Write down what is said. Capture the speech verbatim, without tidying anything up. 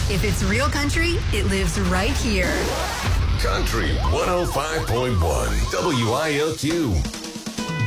If it's real country, it lives right here. Country one oh five point one W I L Q.